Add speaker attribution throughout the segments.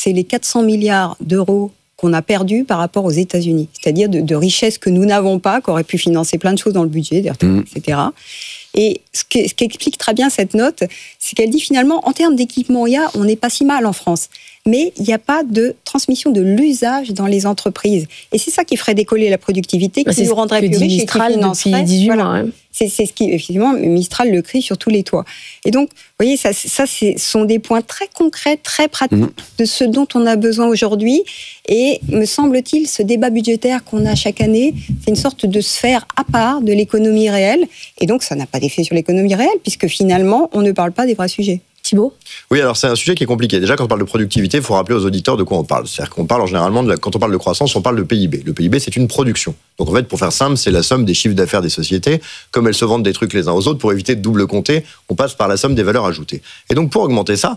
Speaker 1: c'est les 400 milliards d'euros qu'on a perdu par rapport aux États-Unis, c'est-à-dire de richesses que nous n'avons pas, qui auraient pu financer plein de choses dans le budget, etc. Et ce qu'explique très bien cette note, c'est qu'elle dit finalement, en termes d'équipement IA, on n'est pas si mal en France. Mais il n'y a pas de transmission de l'usage dans les entreprises. Et c'est ça qui ferait décoller la productivité, qui nous rendrait plus riches et qui financerait.
Speaker 2: Depuis 18 mois. Voilà.
Speaker 1: C'est ce qui, effectivement, Mistral le crie sur tous les toits. Et donc, vous voyez, ça sont des points très concrets, très pratiques de ce dont on a besoin aujourd'hui. Et me semble-t-il, ce débat budgétaire qu'on a chaque année, c'est une sorte de sphère à part de l'économie réelle. Et donc, ça n'a pas d'effet sur l'économie réelle, puisque finalement, on ne parle pas des vrais sujets.
Speaker 2: Thibault ?
Speaker 3: Oui, alors c'est un sujet qui est compliqué. Déjà, quand on parle de productivité, il faut rappeler aux auditeurs de quoi on parle. C'est-à-dire qu'on parle généralement, quand on parle de croissance, on parle de PIB. Le PIB, c'est une production. Donc en fait, pour faire simple, c'est la somme des chiffres d'affaires des sociétés. Comme elles se vendent des trucs les uns aux autres, pour éviter de double compter, on passe par la somme des valeurs ajoutées. Et donc pour augmenter ça,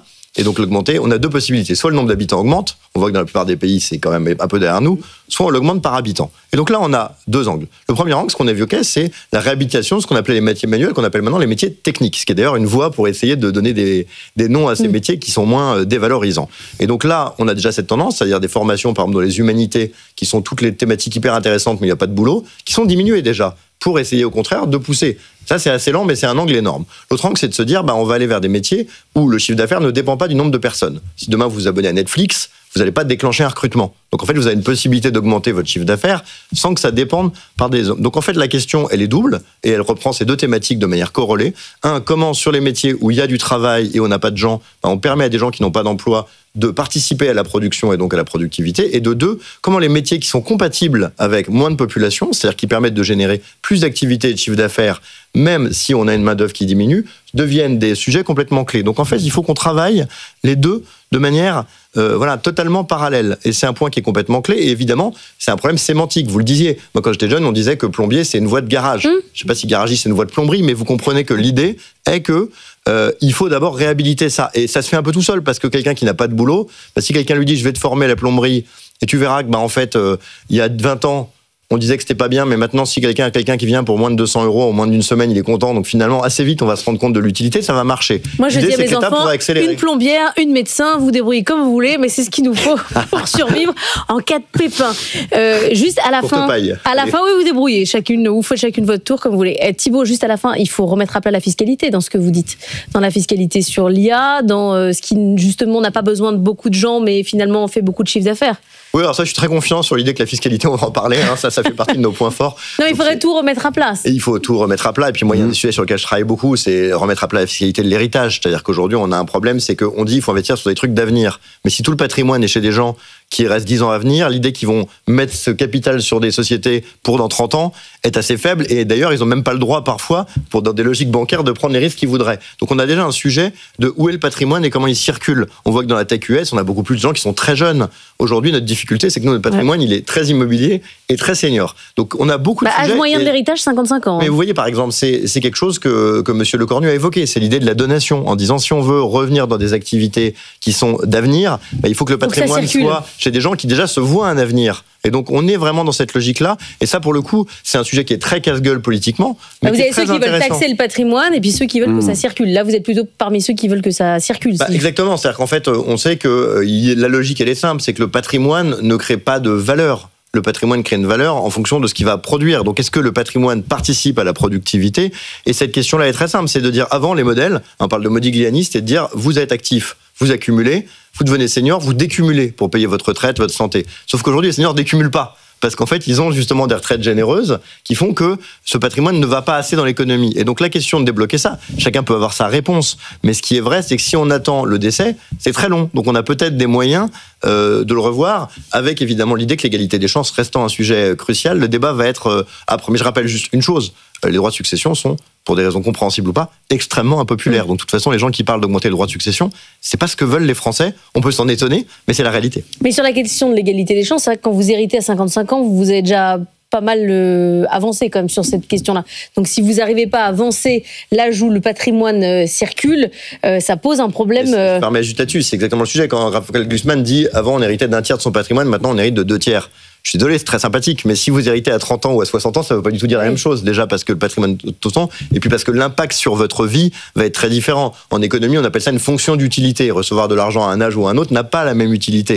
Speaker 3: on a deux possibilités. Soit le nombre d'habitants augmente, on voit que dans la plupart des pays, c'est quand même un peu derrière nous, soit on l'augmente par habitant. Et donc là, on a deux angles. Le premier angle, ce qu'on évoquait, c'est la réhabilitation de ce qu'on appelait les métiers manuels, qu'on appelle maintenant les métiers techniques, ce qui est d'ailleurs une voie pour essayer de donner des noms à ces métiers qui sont moins dévalorisants. Et donc là, on a déjà cette tendance, c'est-à-dire des formations, par exemple, dans les humanités, qui sont toutes les thématiques hyper intéressantes, mais il n'y a pas de boulot, qui sont diminuées déjà, pour essayer au contraire de pousser. Ça, c'est assez lent, mais c'est un angle énorme. L'autre angle, c'est de se dire, on va aller vers des métiers où le chiffre d'affaires ne dépend pas du nombre de personnes. Si demain vous vous abonnez à Netflix, vous n'allez pas déclencher un recrutement. Donc en fait, vous avez une possibilité d'augmenter votre chiffre d'affaires sans que ça dépende par des hommes. Donc en fait, la question, elle est double et elle reprend ces deux thématiques de manière corrélée. Un, comment sur les métiers où il y a du travail et où on n'a pas de gens, on permet à des gens qui n'ont pas d'emploi de participer à la production et donc à la productivité. Et de deux, comment les métiers qui sont compatibles avec moins de population, c'est-à-dire qui permettent de générer plus d'activité et de chiffre d'affaires, même si on a une main-d'œuvre qui diminue, deviennent des sujets complètement clés. Donc en fait, il faut qu'on travaille les deux de manière totalement parallèle. Et c'est un point qui est complètement clé. Et évidemment, c'est un problème sémantique. Vous le disiez. Moi, quand j'étais jeune, on disait que plombier, c'est une voie de garage. Je ne sais pas si garagiste, c'est une voie de plomberie, mais vous comprenez que l'idée est que il faut d'abord réhabiliter ça. Et ça se fait un peu tout seul, parce que quelqu'un qui n'a pas de boulot, si quelqu'un lui dit « je vais te former à la plomberie », et tu verras que en fait, il y a 20 ans, on disait que c'était pas bien, mais maintenant, si quelqu'un qui vient pour moins de 200 € en moins d'une semaine, il est content. Donc finalement, assez vite, on va se rendre compte de l'utilité, ça va marcher.
Speaker 2: Moi, je dis à mes enfants, une plombière, une médecin, vous débrouillez comme vous voulez, mais c'est ce qu'il nous faut pour survivre en cas de pépin. Juste à la fin, oui, vous débrouillez. Vous faites chacune votre tour comme vous voulez. Thibault, juste à la fin, il faut remettre à plat la fiscalité dans ce que vous dites. Dans la fiscalité sur l'IA, dans ce qui, justement, n'a pas besoin de beaucoup de gens, mais finalement, on fait beaucoup de chiffres d'affaires.
Speaker 3: Oui, alors ça, je suis très confiant sur l'idée que la fiscalité, on va en parler, ça fait partie de nos points forts.
Speaker 2: Non, il faudrait tout remettre à plat.
Speaker 3: Et il faut tout remettre à plat. Et puis moi, il y a un sujet sur lequel je travaille beaucoup, c'est remettre à plat la fiscalité de l'héritage. C'est-à-dire qu'aujourd'hui, on a un problème, c'est qu'on dit qu'il faut investir sur des trucs d'avenir. Mais si tout le patrimoine est chez des gens qui restent 10 ans à venir, l'idée qu'ils vont mettre ce capital sur des sociétés pour dans 30 ans est assez faible. Et d'ailleurs, ils n'ont même pas le droit, parfois, dans des logiques bancaires, de prendre les risques qu'ils voudraient. Donc on a déjà un sujet de où est le patrimoine et comment il circule. On voit que dans la tech US, on a beaucoup plus de gens qui sont très jeunes. Aujourd'hui, notre difficulté, c'est que notre patrimoine, il est très immobilier et très senior. Donc on a beaucoup de sujets.
Speaker 2: Âge moyen de l'héritage, 55 ans.
Speaker 3: Mais vous voyez, par exemple, c'est quelque chose que M. Lecornu a évoqué. C'est l'idée de la donation. En disant, si on veut revenir dans des activités qui sont d'avenir, il faut que le patrimoine soit chez des gens qui déjà se voient un avenir. Et donc, on est vraiment dans cette logique-là. Et ça, pour le coup, c'est un sujet qui est très casse-gueule politiquement. Mais
Speaker 2: vous avez ceux qui veulent taxer le patrimoine et puis ceux qui veulent que ça circule. Là, vous êtes plutôt parmi ceux qui veulent que ça circule.
Speaker 3: Exactement. C'est-à-dire qu'en fait, on sait que la logique, elle est simple. C'est que le patrimoine ne crée pas de valeur. Le patrimoine crée une valeur en fonction de ce qu'il va produire. Donc, est-ce que le patrimoine participe à la productivité ? Et cette question-là est très simple. C'est de dire, avant les modèles, on parle de Modigliani, c'est de dire, vous êtes actif, vous accumulez, vous devenez senior, vous décumulez pour payer votre retraite, votre santé. Sauf qu'aujourd'hui, les seniors ne décumulent pas. Parce qu'en fait, ils ont justement des retraites généreuses qui font que ce patrimoine ne va pas assez dans l'économie. Et donc, la question de débloquer ça, chacun peut avoir sa réponse. Mais ce qui est vrai, c'est que si on attend le décès, c'est très long. Donc, on a peut-être des moyens de le revoir, avec évidemment l'idée que l'égalité des chances restant un sujet crucial. Le débat va être âpre. Mais je rappelle juste une chose, les droits de succession sont, pour des raisons compréhensibles ou pas, extrêmement impopulaires. Donc, de toute façon, les gens qui parlent d'augmenter le droit de succession, c'est pas ce que veulent les Français. On peut s'en étonner, mais c'est la réalité.
Speaker 2: Mais sur la question de l'égalité des chances, c'est vrai que quand vous héritez à 55 ans, vous avez déjà pas mal avancé quand même sur cette question-là. Donc, si vous n'arrivez pas à avancer l'âge où le patrimoine circule, ça pose un problème.
Speaker 3: Je permets juste là-dessus, c'est exactement le sujet. Quand Raphaël Glucksmann dit avant on héritait d'un tiers de son patrimoine, maintenant on hérite de 2 tiers. Je suis désolé, c'est très sympathique, mais si vous héritez à 30 ans ou à 60 ans, ça ne veut pas du tout dire la même chose. Déjà parce que le patrimoine tout le temps, et puis parce que l'impact sur votre vie va être très différent. En économie, on appelle ça une fonction d'utilité. Recevoir de l'argent à un âge ou à un autre n'a pas la même utilité.